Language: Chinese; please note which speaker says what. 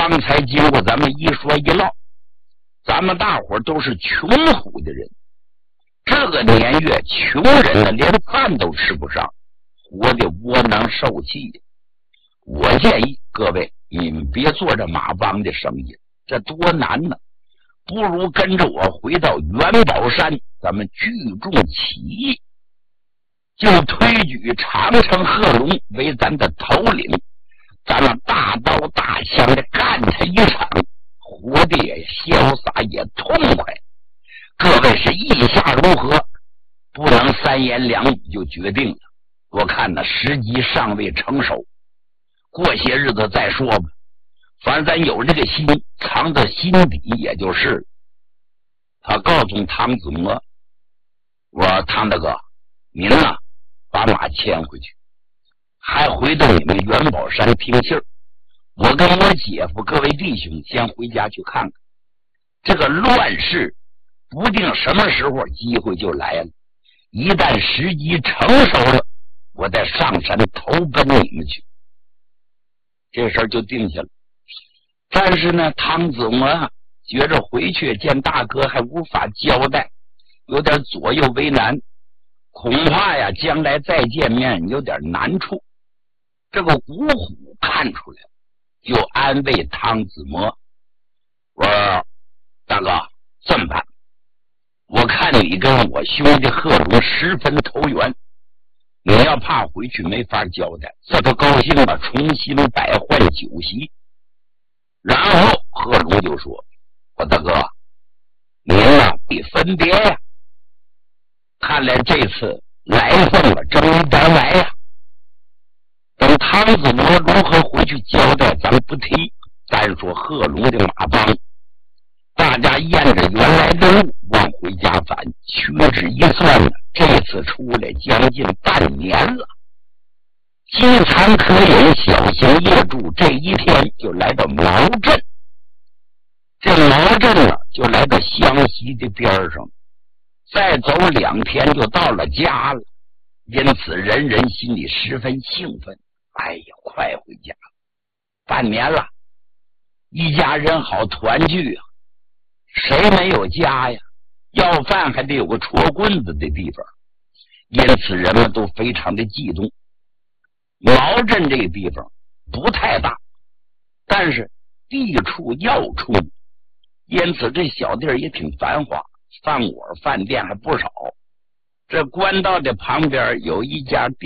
Speaker 1: 刚才经过咱们一说一唠，咱们大伙都是穷苦的人，这个年月穷人呢连饭都吃不上，活得窝囊受气。我建议各位你们别做这马帮的生意，这多难呢，不如跟着我回到元宝山，咱们聚众起义，就推举长城贺龙为咱的头领，咱们大刀大枪的干他一场，活得也潇洒也痛快。各位是意下如何？不能三言两语就决定了，我看呢时机尚未成熟，过些日子再说吧。反正咱有这个心，藏在心底也就是。他告诉汤子模，我说汤大哥，您呢把马牵回去，还回到你们元宝山听信儿。我跟我姐夫各位弟兄先回家去看看，这个乱世不定什么时候机会就来了，一旦时机成熟了，我再上山投奔你们去。这事儿就定下了。但是呢，汤子模觉着回去见大哥还无法交代，有点左右为难，恐怕呀将来再见面有点难处。这个五虎看出来，就安慰汤子模，我说大哥这么办，我看你跟我兄弟贺龙十分投缘，你要怕回去没法交代，这个高兴了，重新摆换酒席。然后贺龙就说，我大哥您啊得分别呀，看来这次来奉了真没白来呀。等汤子模如何回去交代咱不提，单说贺龙的马帮，大家沿着原来的路往回家返，屈指一算呢，这次出来将近半年了。饥餐渴饮，小行夜住，这一天就来到毛镇。这毛镇呢就来到湘西的边上，再走2天就到了家了。因此人人心里十分兴奋，哎呀快回家了，半年了，一家人好团聚啊，谁没有家呀？要饭还得有个戳棍子的地方，因此人们都非常的激动。毛镇这个地方不太大，但是地处要处，因此这小地儿也挺繁华，饭馆饭店还不少。这官道的旁边有一家